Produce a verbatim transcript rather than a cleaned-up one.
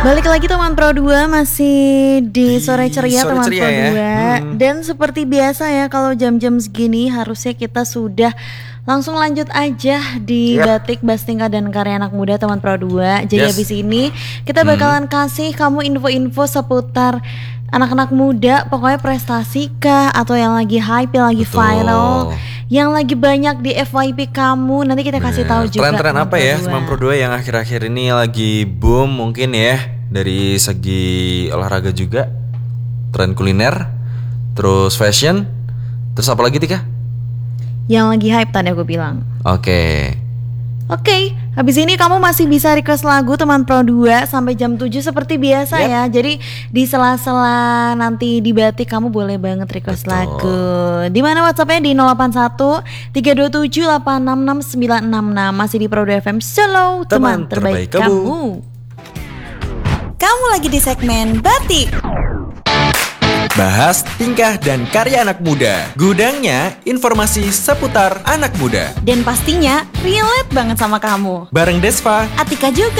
Balik lagi teman Pro dua, masih di sore ceria sore teman ceria Pro ya. dua. Hmm. Dan seperti biasa ya, kalau jam-jam segini harusnya kita sudah langsung lanjut aja di Yep. Batik Bastingka dan Karya Anak Muda teman Pro dua. Jadi Yes. habis ini kita bakalan kasih kamu info-info seputar anak-anak muda, pokoknya prestasi kah, atau yang lagi hype, yang lagi Betul. viral, yang lagi banyak di F Y P kamu. Nanti kita kasih tahu juga. Tren-tren teman apa Pro ya dua. teman Pro dua yang akhir-akhir ini lagi boom mungkin ya. Dari segi olahraga juga, tren kuliner, terus fashion, terus apa lagi Tika? Yang lagi hype tadi aku bilang. Oke. Oke, habis ini kamu masih bisa request lagu teman Pro dua sampai jam tujuh seperti biasa Yep. ya. Jadi di sela-sela nanti di Batik kamu boleh banget request Betul. lagu. Di mana WhatsApp-nya di nol delapan satu tiga dua tujuh delapan enam enam sembilan enam enam. Masih di Pro dua F M Solo, teman, Teman terbaik, terbaik kamu. kamu. Kamu lagi di segmen Batik. Bahas tingkah dan karya anak muda. Gudangnya informasi seputar anak muda. Dan pastinya relate banget sama kamu. Bareng Desva. Atika juga.